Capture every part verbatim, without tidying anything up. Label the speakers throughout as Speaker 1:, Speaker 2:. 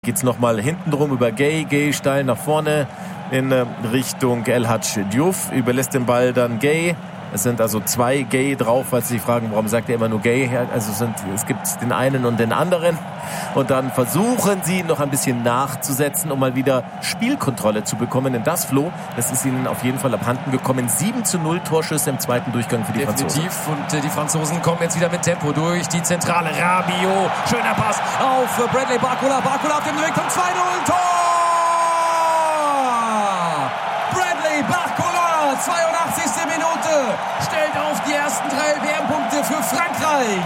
Speaker 1: Geht es nochmal hinten drum über Gay. Gay steil nach vorne in äh, Richtung El Hadji Diouf. Überlässt den Ball dann Gay. Es sind also zwei Gay drauf, falls Sie sich fragen, warum sagt er immer nur Gay? Also sind, es gibt den einen und den anderen. Und dann versuchen sie noch ein bisschen nachzusetzen, um mal wieder Spielkontrolle zu bekommen. Denn das, Flo, das ist ihnen auf jeden Fall abhanden gekommen. sieben zu null Torschüsse im zweiten Durchgang für die
Speaker 2: Definitiv.
Speaker 1: Franzosen.
Speaker 2: Und äh, die Franzosen kommen jetzt wieder mit Tempo durch die Zentrale. Rabiot, schöner Pass auf äh, Bradley Barcola. Barcola auf dem Weg zum zwei null Tor! Bradley Barcola, zweiundachtzigste Minute, stellt auf die ersten drei W M-Punkte für Frankreich.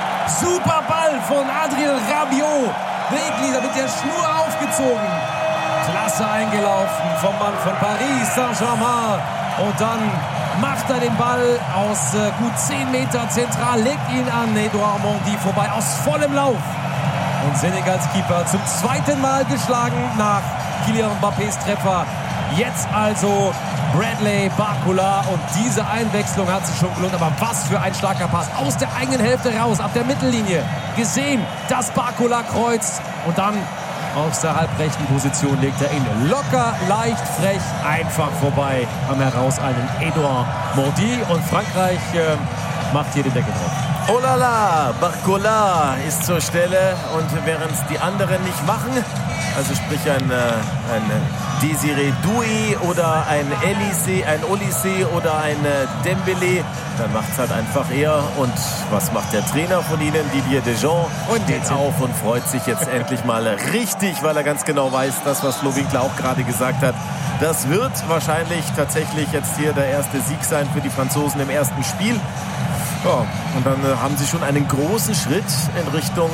Speaker 2: Super Ball von Adrien Rabiot. Wegleader mit der Schnur aufgezogen. Klasse eingelaufen vom Mann von Paris Saint-Germain. Und dann macht er den Ball aus äh, gut zehn Meter zentral, legt ihn an Edouard Mendy vorbei aus vollem Lauf. Und Senegals Keeper zum zweiten Mal geschlagen nach Kylian Mbappés Treffer. Jetzt also Bradley Barcola, und diese Einwechslung hat sich schon gelohnt. Aber was für ein starker Pass aus der eigenen Hälfte raus, ab der Mittellinie. Gesehen, dass Barcola kreuzt, und dann aus der halbrechten Position legt er ihn locker, leicht, frech, einfach vorbei am herauseilenden Edouard Mendy. Und Frankreich äh, macht hier den Deckel drauf.
Speaker 1: Oh la la, Barcola ist zur Stelle, und während es die anderen nicht machen, also sprich ein, ein Désiré Doué oder ein Elise, ein Olise oder ein Dembélé, dann macht es halt einfach er. Und was macht der Trainer von ihnen, Didier Deschamps? Und steht auf und freut sich jetzt endlich mal richtig, weil er ganz genau weiß, das, was Flo Winkler auch gerade gesagt hat, das wird wahrscheinlich tatsächlich jetzt hier der erste Sieg sein für die Franzosen im ersten Spiel. Ja, und dann äh, haben sie schon einen großen Schritt in Richtung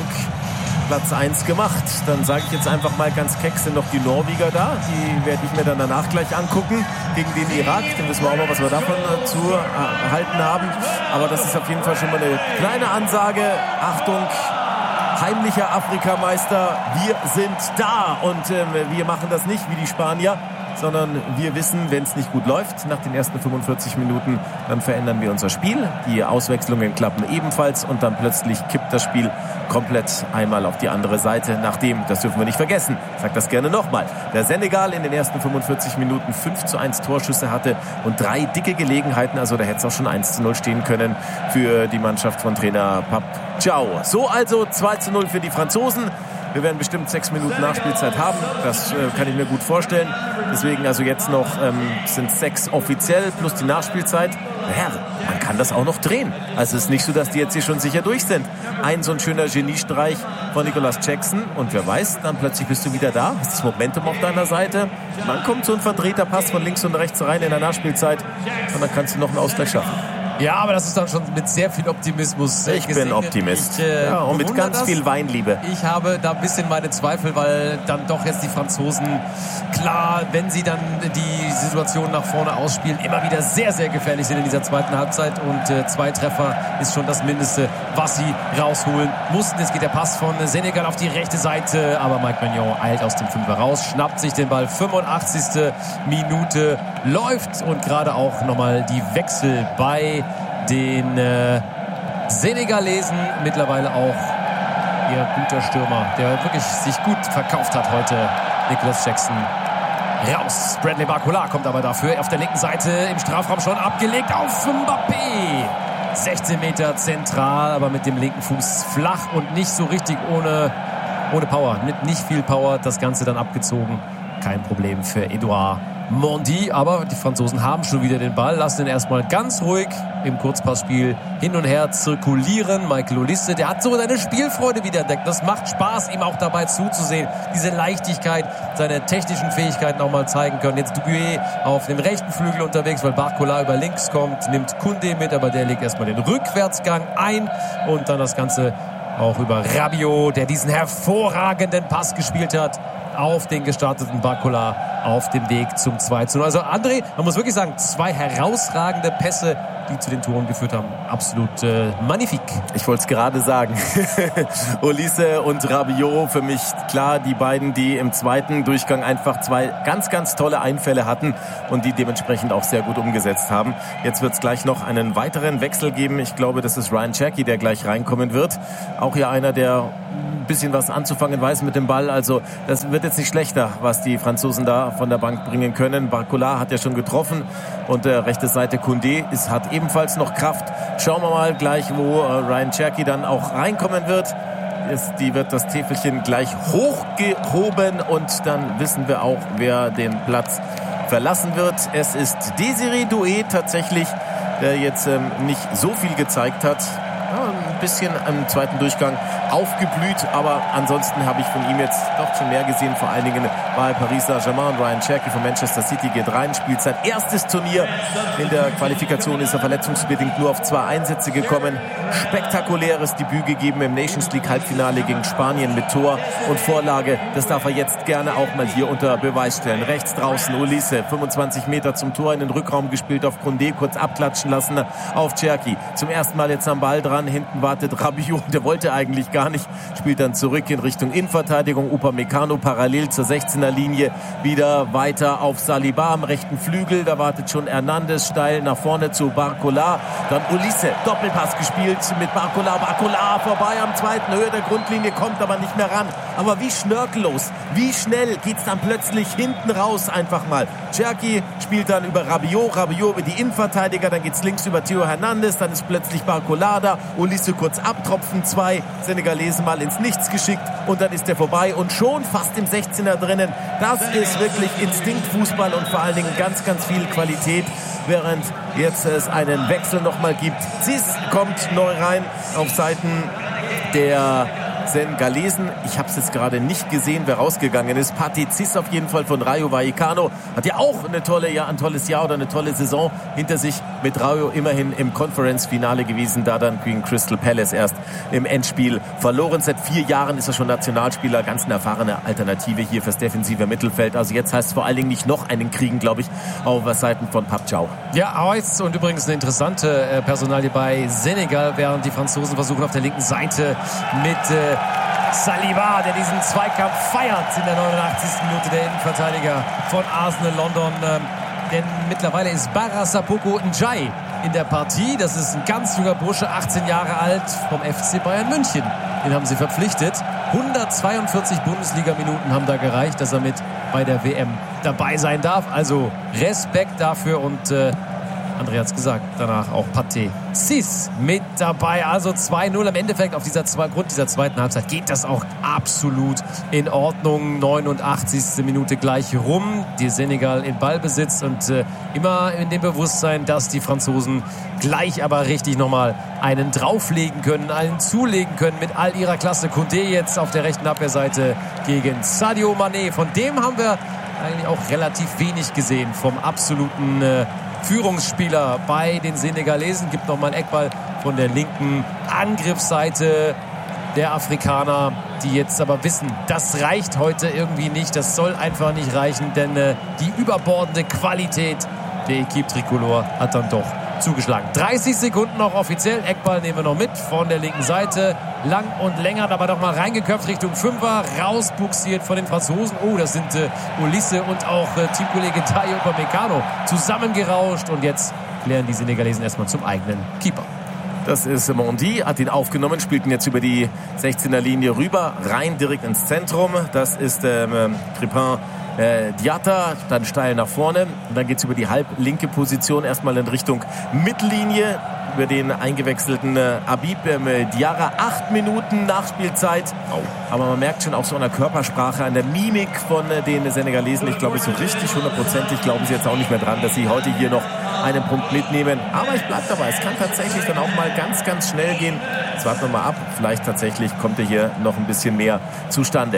Speaker 1: Platz eins gemacht. Dann sage ich jetzt einfach mal ganz keck, sind noch die Norweger da. Die werde ich mir dann danach gleich angucken gegen den Irak. Dann wissen wir auch mal, was wir davon äh, zu äh, erhalten haben. Aber das ist auf jeden Fall schon mal eine kleine Ansage. Achtung, heimlicher Afrikameister, wir sind da. Und äh, wir machen das nicht wie die Spanier, sondern wir wissen, wenn es nicht gut läuft nach den ersten fünfundvierzig Minuten, dann verändern wir unser Spiel. Die Auswechslungen klappen ebenfalls, und dann plötzlich kippt das Spiel komplett einmal auf die andere Seite, nachdem, das dürfen wir nicht vergessen, ich sage das gerne nochmal, der Senegal in den ersten fünfundvierzig Minuten fünf zu eins Torschüsse hatte und drei dicke Gelegenheiten, also da hätte es auch schon eins zu null stehen können für die Mannschaft von Trainer Pape Thiaw. So also zwei zu null für die Franzosen. Wir werden bestimmt sechs Minuten Nachspielzeit haben. Das äh, kann ich mir gut vorstellen. Deswegen also jetzt noch ähm, sind sechs offiziell plus die Nachspielzeit. Herr, man kann das auch noch drehen. Also es ist nicht so, dass die jetzt hier schon sicher durch sind. Ein so ein schöner Geniestreich von Nicolas Jackson. Und wer weiß, dann plötzlich bist du wieder da. Hast das Momentum auf deiner Seite. Dann kommt so ein verdrehter Pass von links und rechts rein in der Nachspielzeit. Und dann kannst du noch einen Ausgleich schaffen.
Speaker 2: Ja, aber das ist dann schon mit sehr viel Optimismus äh,
Speaker 1: Ich
Speaker 2: gesegnet.
Speaker 1: bin Optimist.
Speaker 2: Ich, äh,
Speaker 1: ja, und mit ganz
Speaker 2: das.
Speaker 1: viel Weinliebe.
Speaker 2: Ich habe da ein bisschen meine Zweifel, weil dann doch jetzt die Franzosen, klar, wenn sie dann die Situation nach vorne ausspielen, immer wieder sehr, sehr gefährlich sind in dieser zweiten Halbzeit. Und äh, zwei Treffer ist schon das Mindeste, was sie rausholen mussten. Jetzt geht der Pass von Senegal auf die rechte Seite, aber Mike Maignan eilt aus dem Fünfer raus, schnappt sich den Ball. fünfundachtzigste Minute läuft, und gerade auch nochmal die Wechsel bei den äh, Senegalesen. Mittlerweile auch ihr guter Stürmer, der wirklich sich gut verkauft hat heute, Nicolas Jackson, raus. Bradley Barcola kommt aber dafür auf der linken Seite im Strafraum schon abgelegt auf Mbappé. sechzehn Meter zentral, aber mit dem linken Fuß flach und nicht so richtig ohne, ohne Power. Mit nicht viel Power das Ganze dann abgezogen. Kein Problem für Edouard Mendy, aber die Franzosen haben schon wieder den Ball, lassen ihn erstmal ganz ruhig im Kurzpassspiel hin und her zirkulieren. Michael Olise, der hat so seine Spielfreude wieder entdeckt. Das macht Spaß, ihm auch dabei zuzusehen. Diese Leichtigkeit, seine technischen Fähigkeiten auch mal zeigen können. Jetzt Doué auf dem rechten Flügel unterwegs, weil Barcola über links kommt, nimmt Koundé mit, aber der legt erstmal den Rückwärtsgang ein, und dann das Ganze auch über Rabiot, der diesen hervorragenden Pass gespielt hat auf den gestarteten Barcola auf dem Weg zum zwei zu null. Also André, man muss wirklich sagen, zwei herausragende Pässe, die zu den Toren geführt haben. Absolut äh, magnifique.
Speaker 1: Ich wollte es gerade sagen. Olise und Rabiot, für mich klar die beiden, die im zweiten Durchgang einfach zwei ganz, ganz tolle Einfälle hatten und die dementsprechend auch sehr gut umgesetzt haben. Jetzt wird es gleich noch einen weiteren Wechsel geben. Ich glaube, das ist Ryan Cherki, der gleich reinkommen wird. Auch ja einer, der ein bisschen was anzufangen weiß mit dem Ball. Also das wird jetzt nicht schlechter, was die Franzosen da von der Bank bringen können. Barcola hat ja schon getroffen und der rechte Seite Koundé ist, hat ebenfalls noch Kraft. Schauen wir mal gleich, wo äh, Ryan Cherki dann auch reinkommen wird. Ist, die wird das Täfelchen gleich hochgehoben und dann wissen wir auch, wer den Platz verlassen wird. Es ist Désiré Doué tatsächlich, der jetzt ähm, nicht so viel gezeigt hat. Ja, ein bisschen im zweiten Durchgang aufgeblüht, aber ansonsten habe ich von ihm jetzt doch schon mehr gesehen, vor allen Dingen bei Paris Saint-Germain. Ryan Cherki von Manchester City geht rein, spielt sein erstes Turnier. In der Qualifikation ist er verletzungsbedingt nur auf zwei Einsätze gekommen. Spektakuläres Debüt gegeben im Nations League Halbfinale gegen Spanien mit Tor und Vorlage. Das darf er jetzt gerne auch mal hier unter Beweis stellen. Rechts draußen Olise, fünfundzwanzig Meter zum Tor in den Rückraum gespielt auf Koundé, kurz abklatschen lassen auf Cherki. Zum ersten Mal jetzt am Ball dran, hinten wartet Rabiot, der wollte eigentlich gar nicht, spielt dann zurück in Richtung Innenverteidigung. Upamecano parallel zur sechzehner Linie wieder weiter auf Saliba am rechten Flügel. Da wartet schon Hernandez steil nach vorne zu Barcola. Dann Olise, Doppelpass gespielt mit Barcola. Barcola vorbei am zweiten, Höhe der Grundlinie, kommt aber nicht mehr ran. Aber wie schnörkellos, wie schnell geht's dann plötzlich hinten raus einfach mal. Cherki spielt dann über Rabiot, Rabiot über die Innenverteidiger, dann geht's links über Theo Hernandez, dann ist plötzlich Barcola da. Olise kurz abtropfen, zwei Senegalesen mal ins Nichts geschickt und dann ist er vorbei und schon fast im sechzehner drinnen. Das ist wirklich Instinktfußball und vor allen Dingen ganz, ganz viel Qualität, während jetzt es einen Wechsel nochmal gibt. Cis kommt neu rein auf Seiten der Senegalesen. Ich habe es jetzt gerade nicht gesehen, wer rausgegangen ist. Pathé Ciss auf jeden Fall von Rayo Vallecano. Hat ja auch eine tolle, ja, ein tolles Jahr oder eine tolle Saison hinter sich. Mit Rayo immerhin im Conference-Finale gewesen. Da dann gegen Crystal Palace erst im Endspiel verloren. Seit vier Jahren ist er schon Nationalspieler. Ganz eine erfahrene Alternative hier fürs defensive Mittelfeld. Also jetzt heißt es vor allen Dingen nicht noch einen kriegen, glaube ich, auf Seiten von Pape Thiaw.
Speaker 2: Ja, Aouiz und übrigens eine interessante äh, Personalie bei Senegal, während die Franzosen versuchen auf der linken Seite mit äh, Saliba, der diesen Zweikampf feiert in der neunundachtzigsten Minute, der Innenverteidiger von Arsenal London. Ähm, denn mittlerweile ist Bara Sapoko Ndiaye in der Partie. Das ist ein ganz junger Bursche, achtzehn Jahre alt, vom F C Bayern München. Den haben sie verpflichtet. hundertzweiundvierzig Bundesliga-Minuten haben da gereicht, dass er mit bei der W M dabei sein darf. Also Respekt dafür und äh, André hat es gesagt, danach auch Pathé Ciss mit dabei. Also zwei null im Endeffekt auf dieser zwei, Grund dieser zweiten Halbzeit geht das auch absolut in Ordnung. neunundachtzigste Minute gleich rum. Die Senegal in Ballbesitz und äh, immer in dem Bewusstsein, dass die Franzosen gleich aber richtig nochmal einen drauflegen können, einen zulegen können mit all ihrer Klasse. Koundé jetzt auf der rechten Abwehrseite gegen Sadio Mané. Von dem haben wir eigentlich auch relativ wenig gesehen, vom absoluten äh, Führungsspieler bei den Senegalesen. Gibt nochmal einen Eckball von der linken Angriffsseite der Afrikaner, die jetzt aber wissen, das reicht heute irgendwie nicht. Das soll einfach nicht reichen, denn äh, die überbordende Qualität der Equipe Tricolore hat dann doch zugeschlagen. dreißig Sekunden noch offiziell. Eckball nehmen wir noch mit von der linken Seite. Lang und länger, aber doch mal reingeköpft Richtung Fünfer. Rausbuxiert von den Franzosen. Oh, das sind äh, Olise und auch äh, Teamkollege Tayo Upamecano zusammengerauscht. Und jetzt klären die Senegalesen erstmal zum eigenen Keeper.
Speaker 1: Das ist Mondi, hat ihn aufgenommen, spielt ihn jetzt über die sechzehner Linie rüber, rein direkt ins Zentrum. Das ist ähm, Crépin Äh, Diatta, dann steil nach vorne und dann geht es über die halblinke Position erstmal in Richtung Mittellinie über den eingewechselten äh, Habib ähm, Diarra. Acht Minuten Nachspielzeit. Oh. Aber man merkt schon auch so an der Körpersprache, an der Mimik von äh, den Senegalesen. Ich glaube, so richtig hundertprozentig glauben sie jetzt auch nicht mehr dran, dass sie heute hier noch einen Punkt mitnehmen. Aber ich bleibe dabei. Es kann tatsächlich dann auch mal ganz, ganz schnell gehen. Jetzt warten wir mal ab. Vielleicht tatsächlich kommt hier noch ein bisschen mehr zustande.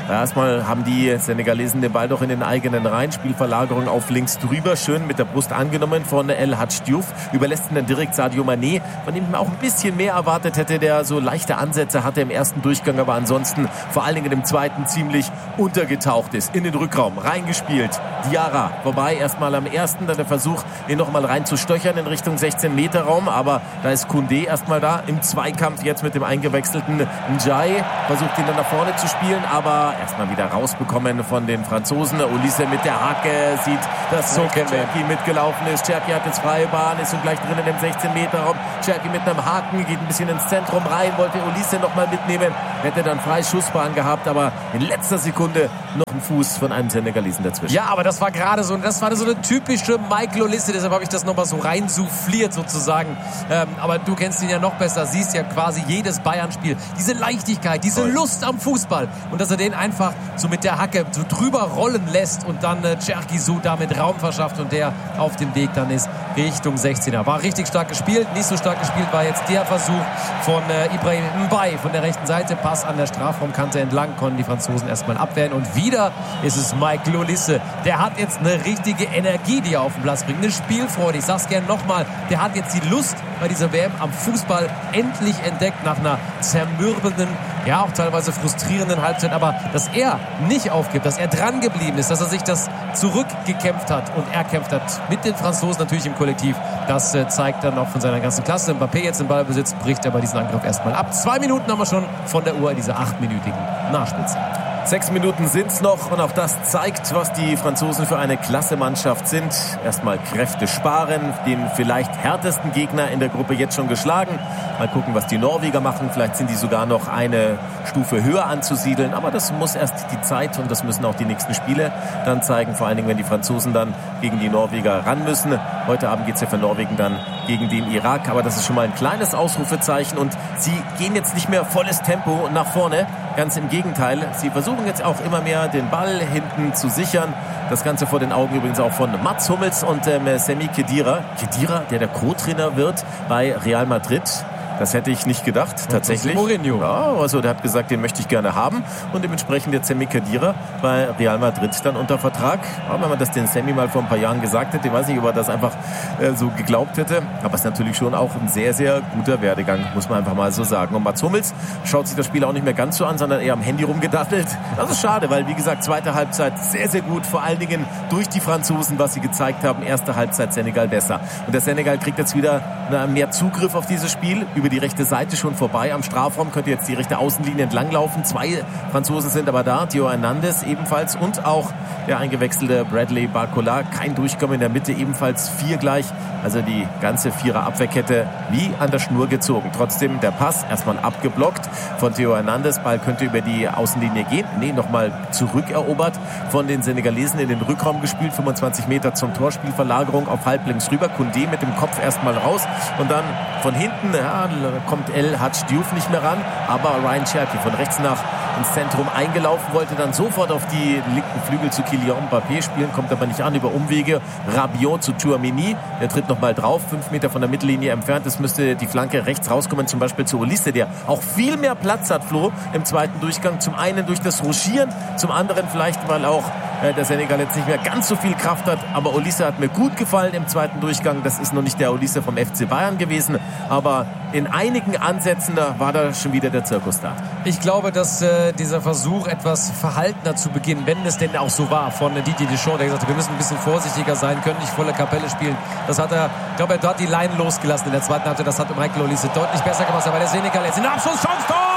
Speaker 1: Ja, erstmal haben die Senegalesen den Ball doch in den eigenen Reihen. Spielverlagerung auf links drüber. Schön mit der Brust angenommen von El Hadji Diouf. Überlässt ihn dann direkt Sadio Mané, von dem man auch ein bisschen mehr erwartet hätte, der so leichte Ansätze hatte im ersten Durchgang, aber ansonsten vor allen Dingen im zweiten ziemlich untergetaucht ist. In den Rückraum reingespielt. Diarra vorbei, erstmal am ersten, dann der Versuch, ihn nochmal reinzustöchern in Richtung sechzehn Meter Raum, aber da ist Koundé erstmal da im Zweikampf jetzt mit dem eingewechselten Ndiaye, versucht ihn dann nach vorne zu spielen, aber erstmal wieder rausbekommen von den Franzosen. Olise mit der Hacke, sieht, dass so Cherki mitgelaufen ist. Cherki hat jetzt freie Bahn, ist und gleich drin im sechzehn Meter Raum. Cherki mit einem Haken, geht ein bisschen ins Zentrum rein, wollte Olise nochmal mitnehmen, hätte dann freie Schussbahn gehabt, aber in letzter Sekunde noch ein Fuß von einem Senegalesen dazwischen.
Speaker 2: Ja, aber das war gerade so, das war so eine typische Michael Olise, deshalb habe ich das nochmal so rein souffliert sozusagen. Ähm, aber du kennst ihn ja noch besser, siehst ja quasi jedes Bayern-Spiel. Diese Leichtigkeit, diese Toll. Lust am Fußball und dass er den einfach so mit der Hacke so drüber rollen lässt und dann äh, Cherki so damit Raum verschafft und der auf dem Weg dann ist Richtung sechzehner. War richtig stark gespielt, nicht so stark gespielt war jetzt der Versuch von äh, Ibrahim Mbaye von der rechten Seite. Pass an der Strafraumkante entlang, konnten die Franzosen erstmal abwehren und wieder ist es Michael Olise. Der hat jetzt eine richtige Energie, die er auf den Platz bringt, eine Spielfreude. Ich sag's gerne nochmal, der hat jetzt die Lust bei dieser W M am Fußball endlich entdeckt nach einer zermürbenden, ja auch teilweise frustrierenden Halbzeit, aber dass er nicht aufgibt, dass er dran geblieben ist, dass er sich das zurückgekämpft hat und erkämpft hat mit den Franzosen natürlich im Kollektiv, das äh, zeigt dann auch von seiner ganzen Klasse. Mbappé jetzt im Ballbesitz, bricht aber diesen Angriff erstmal ab. Zwei Minuten haben wir schon von der Uhr in dieser achtminütigen Nachspielzeit.
Speaker 1: Sechs Minuten sind's noch und auch das zeigt, was die Franzosen für eine Klasse-Mannschaft sind. Erstmal Kräfte sparen, den vielleicht härtesten Gegner in der Gruppe jetzt schon geschlagen. Mal gucken, was die Norweger machen. Vielleicht sind die sogar noch eine Stufe höher anzusiedeln. Aber das muss erst die Zeit und das müssen auch die nächsten Spiele dann zeigen. Vor allen Dingen, wenn die Franzosen dann gegen die Norweger ran müssen. Heute Abend geht's ja für Norwegen dann gegen den Irak. Aber das ist schon mal ein kleines Ausrufezeichen. Und sie gehen jetzt nicht mehr volles Tempo nach vorne. Ganz im Gegenteil. Sie versuchen jetzt auch immer mehr den Ball hinten zu sichern. Das Ganze vor den Augen übrigens auch von Mats Hummels und ähm, Sami Khedira. Khedira, der der Co-Trainer wird bei Real Madrid. Das hätte ich nicht gedacht, und tatsächlich.
Speaker 2: Mourinho.
Speaker 1: Ja, also der hat gesagt, den möchte ich gerne haben. Und dementsprechend jetzt Sami Khedira bei Real Madrid dann unter Vertrag. Aber wenn man das den Sami mal vor ein paar Jahren gesagt hätte, ich weiß nicht, ob er das einfach äh, so geglaubt hätte. Aber es ist natürlich schon auch ein sehr, sehr guter Werdegang, muss man einfach mal so sagen. Und Mats Hummels schaut sich das Spiel auch nicht mehr ganz so an, sondern eher am Handy rumgedattelt. Das ist schade, weil, wie gesagt, zweite Halbzeit sehr, sehr gut. Vor allen Dingen durch die Franzosen, was sie gezeigt haben. Erste Halbzeit Senegal besser. Und der Senegal kriegt jetzt wieder na, mehr Zugriff auf dieses Spiel. Über die rechte Seite schon vorbei am Strafraum, könnte jetzt die rechte Außenlinie entlanglaufen. Zwei Franzosen sind aber da, Theo Hernandez ebenfalls und auch der eingewechselte Bradley Barcola. Kein Durchkommen in der Mitte, ebenfalls vier gleich. Also die ganze Vierer-Abwehrkette wie an der Schnur gezogen. Trotzdem der Pass erstmal abgeblockt von Theo Hernandez. Ball könnte über die Außenlinie gehen. Nee, nochmal zurückerobert von den Senegalesen in den Rückraum gespielt. fünfundzwanzig Meter zum Torspielverlagerung auf halblinks rüber. Koundé mit dem Kopf erstmal raus und dann von hinten, ja, kommt El Hadji Diouf nicht mehr ran, aber Ryan Cherki von rechts nach ins Zentrum eingelaufen, wollte dann sofort auf die linken Flügel zu Kylian Mbappé spielen, kommt aber nicht an über Umwege. Rabiot zu Tchouaméni, der tritt nochmal drauf, fünf Meter von der Mittellinie entfernt. Es müsste die Flanke rechts rauskommen, zum Beispiel zu Olise, der auch viel mehr Platz hat, Flo, im zweiten Durchgang. Zum einen durch das Ruschieren, zum anderen vielleicht, weil auch äh, der Senegal jetzt nicht mehr ganz so viel Kraft hat. Aber Olise hat mir gut gefallen im zweiten Durchgang. Das ist noch nicht der Olise vom F C Bayern gewesen, aber in einigen Ansätzen da war da schon wieder der Zirkus da.
Speaker 2: Ich glaube, dass äh, dieser Versuch, etwas verhaltener zu beginnen, wenn es denn auch so war, von Didier Deschamps, der gesagt hat, wir müssen ein bisschen vorsichtiger sein, können nicht volle Kapelle spielen. Das hat er, ich glaube, er hat die Leine losgelassen in der zweiten Halbzeit. Das hat Michael Olise deutlich besser gemacht. Aber der Senegal jetzt in der Abschlusschance, Tor!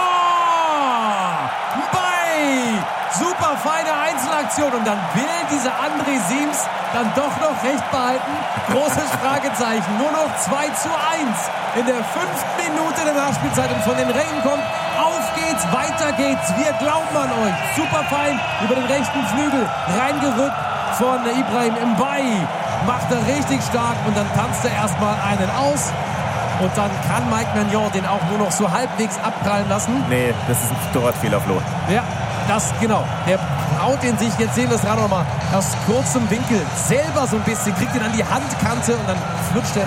Speaker 2: Mbaye! Super feine Einzelaktion. Und dann will dieser André Siems dann doch noch recht behalten. Großes Fragezeichen. Nur noch zwei zu eins in der fünften Minute der Nachspielzeit. Und von den Rängen kommt, auf geht's, weiter geht's. Wir glauben an euch. Super fein über den rechten Flügel reingerückt von Ibrahim Mbaye. Macht er richtig stark und dann tanzt er erstmal einen aus. Und dann kann Mike Maignan den auch nur noch so halbwegs abprallen lassen.
Speaker 1: Nee, das ist ein Torwartfehler, Flo.
Speaker 2: Ja, das, genau. Der haut ihn sich, jetzt sehen wir es gerade nochmal, aus kurzem Winkel selber so ein bisschen, kriegt ihn an die Handkante und dann flutscht er dann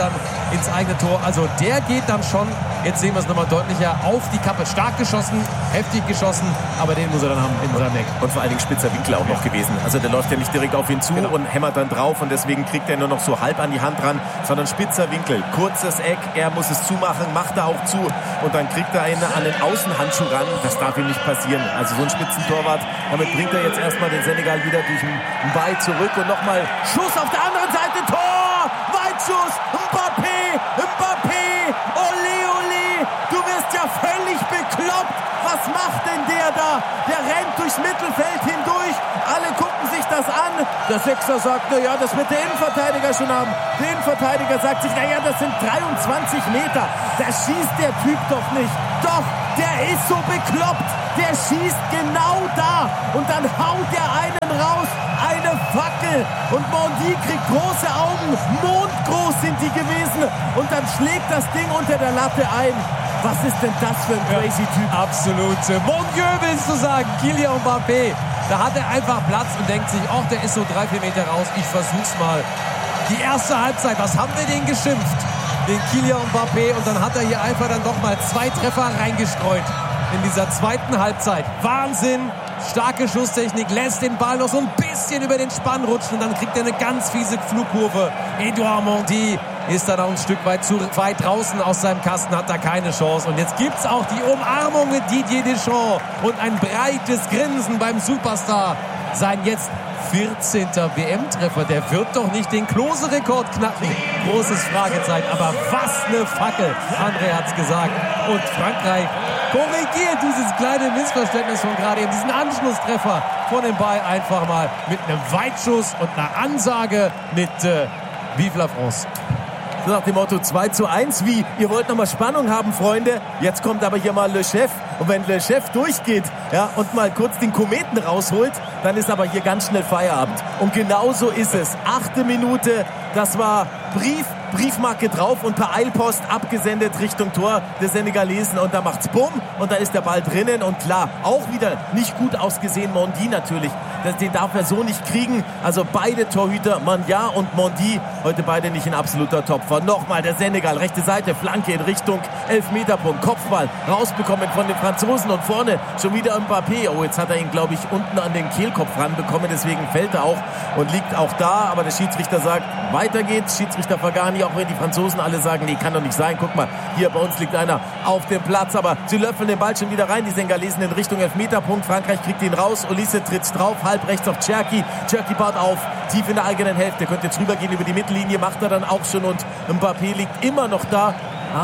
Speaker 2: ins eigene Tor. Also der geht dann schon, jetzt sehen wir es nochmal deutlicher, auf die Kappe. Stark geschossen, heftig geschossen, aber den muss er dann haben in seinem Eck.
Speaker 1: Und vor allen Dingen spitzer Winkel auch noch gewesen. Also der läuft ja nicht direkt auf ihn zu genau. und hämmert dann drauf und deswegen kriegt er nur noch so halb an die Hand ran, sondern spitzer Winkel, kurzes Eck, er muss es zumachen, macht er auch zu und dann kriegt er einen an den Außenhandschuh ran. Das darf ihm nicht passieren. Also so ein Spitzentorwart, damit bringt er jetzt erstmal den Senegal wieder durch den Ball zurück und nochmal Schuss auf der anderen Seite, Tor! Weitschuss, Mbappé, Mbappé, ole, ole, du wirst ja völlig bekloppt. Was macht denn der da? Der rennt durchs Mittelfeld hindurch. Alle gucken sich das an. Der Sechser sagt, naja, das wird der Innenverteidiger schon haben. Der Innenverteidiger sagt sich, naja, das sind dreiundzwanzig Meter. Da schießt der Typ doch nicht. Doch, der ist so bekloppt. Der schießt genau da. Und dann haut der einen raus. Eine Fackel. Und Mondi kriegt große Augen. Mondgroß sind die gewesen. Und dann schlägt das Ding unter der Latte ein. Was ist denn das für ein crazy Typ?
Speaker 2: Ja, absolut. Mon Dieu, willst du sagen. Kylian Mbappé. Da hat er einfach Platz und denkt sich, ach, der ist so drei, vier Meter raus. Ich versuch's mal. Die erste Halbzeit, was haben wir den geschimpft? Den Kylian Mbappé. Und dann hat er hier einfach dann doch mal zwei Treffer reingestreut. In dieser zweiten Halbzeit. Wahnsinn. Starke Schusstechnik, lässt den Ball noch so ein bisschen über den Spann rutschen und dann kriegt er eine ganz fiese Flugkurve. Edouard Mendy ist dann auch ein Stück weit zu weit draußen aus seinem Kasten, hat da keine Chance. Und jetzt gibt's auch die Umarmung mit Didier Deschamps und ein breites Grinsen beim Superstar. Sein jetzt vierzehnter W M-Treffer, der wird doch nicht den Klose-Rekord knacken. Großes Fragezeichen, aber was eine Fackel, André hat's gesagt. Und Frankreich korrigiert dieses kleine Missverständnis von gerade eben, diesen Anschlusstreffer von dem Ball einfach mal mit einem Weitschuss und einer Ansage mit äh, Vive la France.
Speaker 1: Nach dem Motto zwei zu eins, wie, ihr wollt nochmal Spannung haben, Freunde, jetzt kommt aber hier mal Le Chef und wenn Le Chef durchgeht ja, und mal kurz den Kometen rausholt, dann ist aber hier ganz schnell Feierabend. Und genau so ist es. Achte Minute, das war Brief, Briefmarke drauf und per Eilpost abgesendet Richtung Tor des Senegalesen und da macht's bumm und da ist der Ball drinnen und klar, auch wieder nicht gut ausgesehen, Mondi natürlich, den darf er so nicht kriegen, also beide Torhüter, Manja und Mondi, heute beide nicht in absoluter Topform. Nochmal der Senegal, rechte Seite, Flanke in Richtung Elfmeterpunkt, Kopfball rausbekommen von den Franzosen und vorne schon wieder Mbappé, oh jetzt hat er ihn glaube ich unten an den Kehlkopf ranbekommen, deswegen fällt er auch und liegt auch da, aber der Schiedsrichter sagt, weiter geht's, Schiedsrichter Fagani, auch wenn die Franzosen alle sagen, nee, kann doch nicht sein. Guck mal, hier bei uns liegt einer auf dem Platz, aber sie löffeln den Ball schon wieder rein, die Senegalesen in Richtung Elfmeterpunkt. Frankreich kriegt ihn raus, Olise tritt drauf, halb rechts auf Cherki. Cherki baut auf, tief in der eigenen Hälfte, könnte jetzt rübergehen über die Mittellinie, macht er dann auch schon und Mbappé liegt immer noch da.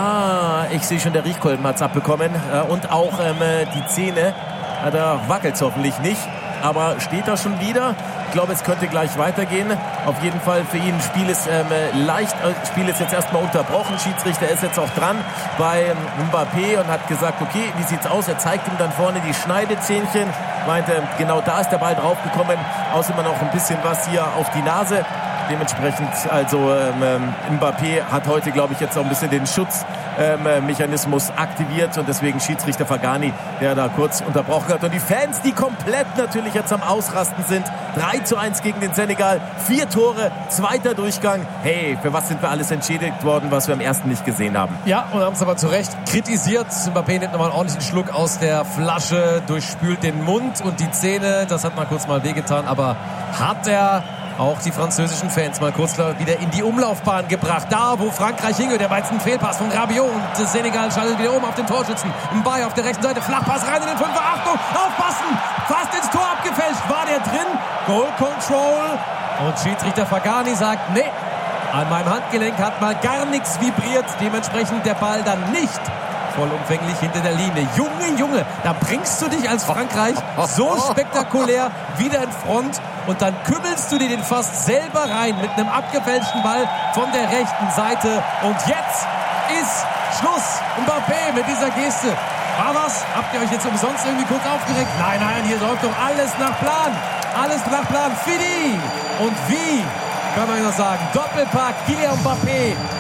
Speaker 1: Ah, ich sehe schon, der Riechkolben hat's abbekommen und auch ähm, die Zähne, da wackelt's hoffentlich nicht, aber steht da schon wieder. Ich glaube, es könnte gleich weitergehen. Auf jeden Fall für ihn, Spiel ist ähm, leicht, äh, Spiel ist jetzt erstmal unterbrochen. Schiedsrichter ist jetzt auch dran bei ähm, Mbappé und hat gesagt, okay, wie sieht's aus? Er zeigt ihm dann vorne die Schneidezähnchen. Meinte, genau da ist der Ball draufgekommen. Außer immer noch ein bisschen was hier auf die Nase. Dementsprechend, also ähm, Mbappé hat heute, glaube ich, jetzt auch ein bisschen den Schutzmechanismus ähm, aktiviert und deswegen Schiedsrichter Fagani, der da kurz unterbrochen hat. Und die Fans, die komplett natürlich jetzt am Ausrasten sind. drei zu eins gegen den Senegal, vier Tore, zweiter Durchgang. Hey, für was sind wir alles entschädigt worden, was wir im ersten nicht gesehen haben?
Speaker 2: Ja, und haben es aber zu Recht kritisiert. Mbappé nimmt nochmal einen ordentlichen Schluck aus der Flasche, durchspült den Mund und die Zähne. Das hat mal kurz mal wehgetan, aber hat er auch die französischen Fans mal kurz wieder in die Umlaufbahn gebracht. Da, wo Frankreich hingehört, der war jetzt ein Fehlpass von Rabiot und Senegal schaltet wieder um auf den Torschützen. Mbaye auf der rechten Seite, Flachpass rein in den Fünfer. Achtung, aufpassen! Fast ins Tor abgefälscht. War der drin? Goal Control. Und Schiedsrichter Fagani sagt, nee, an meinem Handgelenk hat mal gar nichts vibriert. Dementsprechend der Ball dann nicht vollumfänglich hinter der Linie. Junge, Junge, da bringst du dich als Frankreich so spektakulär wieder in Front und dann kümmelst du dir den fast selber rein mit einem abgefälschten Ball von der rechten Seite. Und jetzt ist Schluss. Mbappé mit dieser Geste. War was? Habt ihr euch jetzt umsonst irgendwie kurz aufgeregt? Nein, nein, hier läuft doch alles nach Plan. Alles nach Plan. Fini. Und wie, kann man ja sagen, Doppelpack, Kylian Mbappé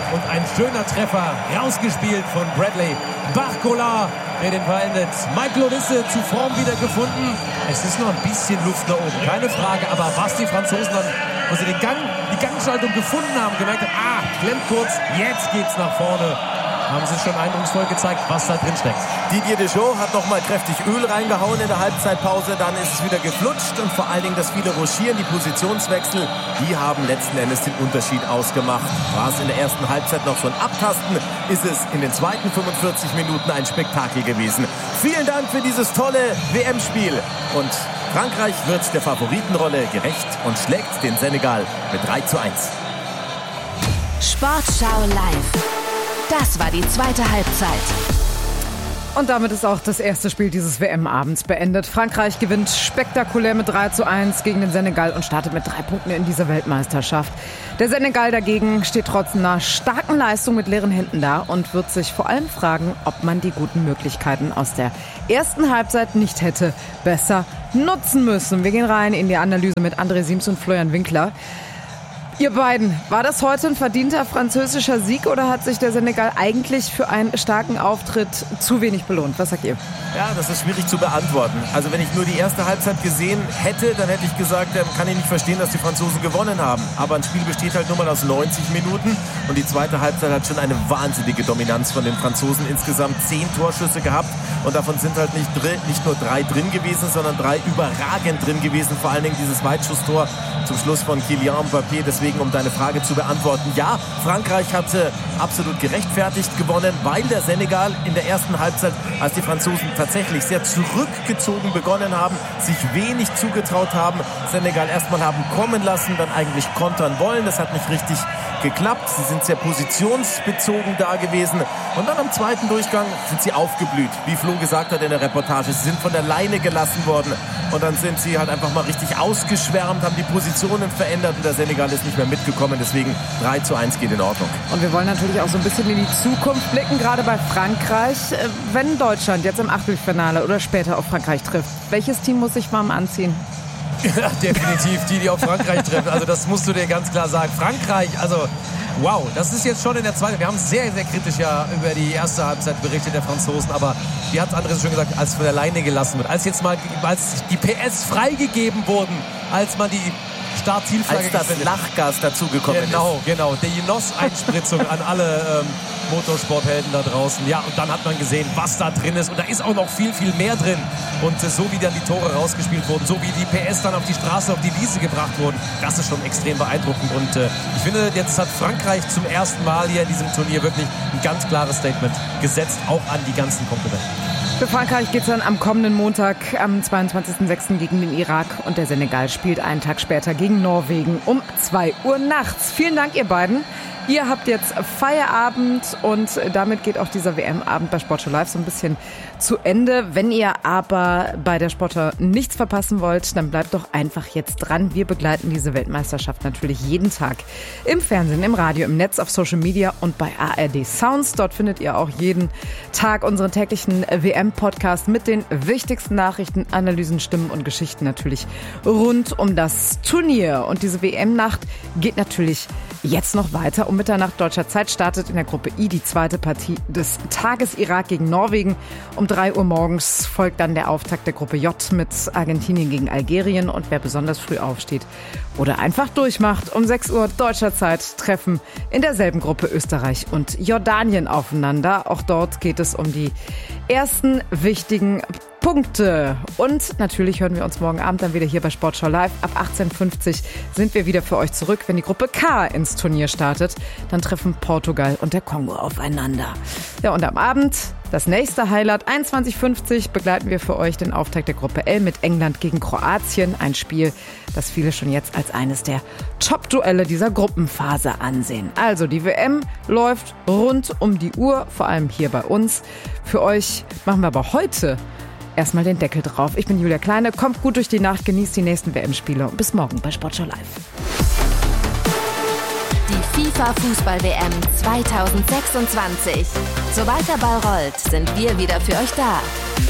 Speaker 2: Und ein schöner Treffer, rausgespielt von Bradley Barcola, der den verendet. Michael Olise zu Form wieder gefunden. Es ist noch ein bisschen Luft nach oben, keine Frage. Aber was die Franzosen dann, wo sie den Gang, die Gangschaltung gefunden haben, gemerkt haben, ah, klemmt kurz, jetzt geht's nach vorne. Haben sie schon eindrucksvoll gezeigt, was da drin steckt.
Speaker 1: Didier Deschamps hat nochmal kräftig Öl reingehauen in der Halbzeitpause. Dann ist es wieder geflutscht und vor allen Dingen das viele Rochieren, die Positionswechsel, die haben letzten Endes den Unterschied ausgemacht. War es in der ersten Halbzeit noch so ein Abtasten, ist es in den zweiten fünfundvierzig Minuten ein Spektakel gewesen. Vielen Dank für dieses tolle W M-Spiel. Und Frankreich wird der Favoritenrolle gerecht und schlägt den Senegal mit drei zu eins.
Speaker 3: Sportschau live. Das war die zweite Halbzeit.
Speaker 4: Und damit ist auch das erste Spiel dieses W M-Abends beendet. Frankreich gewinnt spektakulär mit drei zu eins gegen den Senegal und startet mit drei Punkten in dieser Weltmeisterschaft. Der Senegal dagegen steht trotz einer starken Leistung mit leeren Händen da und wird sich vor allem fragen, ob man die guten Möglichkeiten aus der ersten Halbzeit nicht hätte besser nutzen müssen. Wir gehen rein in die Analyse mit André Siems und Florian Winkler. Ihr beiden, war das heute ein verdienter französischer Sieg oder hat sich der Senegal eigentlich für einen starken Auftritt zu wenig belohnt? Was sagt ihr?
Speaker 1: Ja, das ist schwierig zu beantworten. Also wenn ich nur die erste Halbzeit gesehen hätte, dann hätte ich gesagt, ähm, kann ich nicht verstehen, dass die Franzosen gewonnen haben. Aber ein Spiel besteht halt nur mal aus neunzig Minuten und die zweite Halbzeit hat schon eine wahnsinnige Dominanz von den Franzosen. Insgesamt zehn Torschüsse gehabt und davon sind halt nicht, drin, nicht nur drei drin gewesen, sondern drei überragend drin gewesen. Vor allen Dingen dieses Weitschusstor zum Schluss von Kylian Mbappé. Deswegen, um deine Frage zu beantworten, ja, Frankreich hatte absolut gerechtfertigt gewonnen, weil der Senegal in der ersten Halbzeit, als die Franzosen tatsächlich sehr zurückgezogen begonnen haben, sich wenig zugetraut haben, Senegal erstmal haben kommen lassen, dann eigentlich kontern wollen. Das hat nicht richtig geklappt. Sie sind sehr positionsbezogen da gewesen. Und dann am zweiten Durchgang sind sie aufgeblüht, wie Flo gesagt hat in der Reportage. Sie sind von der Leine gelassen worden. Und dann sind sie halt einfach mal richtig ausgeschwärmt, haben die Positionen verändert und der Senegal ist nicht mehr mitgekommen. Deswegen drei zu eins geht in Ordnung.
Speaker 4: Und wir wollen natürlich auch so ein bisschen in die Zukunft blicken, gerade bei Frankreich. Wenn Deutschland jetzt im Achtelfinale oder später auf Frankreich trifft, welches Team muss sich warm anziehen?
Speaker 2: Ja, definitiv die, die auf Frankreich treffen. Also das musst du dir ganz klar sagen. Frankreich, also wow, das ist jetzt schon in der zweiten. Wir haben sehr, sehr kritisch ja über die erste Halbzeit berichtet der Franzosen. Aber wie hat André schon gesagt, als von der Leine gelassen wird, als jetzt mal, als die P S freigegeben wurden, als man die Start-Zielflagge
Speaker 1: als das gesendet. Lachgas dazugekommen
Speaker 2: genau,
Speaker 1: ist.
Speaker 2: Genau, genau. Die Genuss-Einspritzung an alle ähm, Motorsporthelden da draußen. Ja, und dann hat man gesehen, was da drin ist. Und da ist auch noch viel, viel mehr drin. Und äh, so wie dann die Tore rausgespielt wurden, so wie die P S dann auf die Straße, auf die Wiese gebracht wurden, das ist schon extrem beeindruckend. Und äh, ich finde, jetzt hat Frankreich zum ersten Mal hier in diesem Turnier wirklich ein ganz klares Statement gesetzt, auch an die ganzen Konkurrenten.
Speaker 4: Für Frankreich geht es dann am kommenden Montag, am zweiundzwanzigsten sechsten gegen den Irak und der Senegal spielt einen Tag später gegen Norwegen um zwei Uhr nachts. Vielen Dank, ihr beiden. Ihr habt jetzt Feierabend und damit geht auch dieser W M-Abend bei Sportschau Live so ein bisschen zu Ende. Wenn ihr aber bei der Sportschau nichts verpassen wollt, dann bleibt doch einfach jetzt dran. Wir begleiten diese Weltmeisterschaft natürlich jeden Tag im Fernsehen, im Radio, im Netz, auf Social Media und bei A R D Sounds. Dort findet ihr auch jeden Tag unseren täglichen W M-Podcast mit den wichtigsten Nachrichten, Analysen, Stimmen und Geschichten natürlich rund um das Turnier. Und diese W M-Nacht geht natürlich jetzt noch weiter. Um Mitternacht deutscher Zeit startet in der Gruppe I die zweite Partie des Tages, Irak gegen Norwegen. Um drei Uhr morgens folgt dann der Auftakt der Gruppe J mit Argentinien gegen Algerien. Und wer besonders früh aufsteht oder einfach durchmacht, um sechs Uhr deutscher Zeit treffen in derselben Gruppe Österreich und Jordanien aufeinander. Auch dort geht es um die ersten wichtigen Punkte. Und natürlich hören wir uns morgen Abend dann wieder hier bei Sportschau Live. Ab achtzehn Uhr fünfzig sind wir wieder für euch zurück. Wenn die Gruppe K ins Turnier startet, dann treffen Portugal und der Kongo aufeinander. Ja, und am Abend das nächste Highlight. einundzwanzig Uhr fünfzig begleiten wir für euch den Auftakt der Gruppe L mit England gegen Kroatien. Ein Spiel, das viele schon jetzt als eines der Top-Duelle dieser Gruppenphase ansehen. Also die W M läuft rund um die Uhr, vor allem hier bei uns. Für euch machen wir aber heute erstmal den Deckel drauf. Ich bin Julia Kleine. Kommt gut durch die Nacht, genießt die nächsten W M-Spiele und bis morgen bei Sportschau Live.
Speaker 3: Die FIFA-Fußball-W M zweitausendsechsundzwanzig. Sobald der Ball rollt, sind wir wieder für euch da.